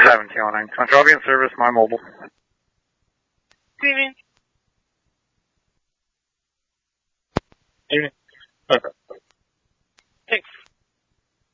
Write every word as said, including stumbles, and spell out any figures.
seven T O nine. Control be in service, my mobile. Evening. Evening. Okay.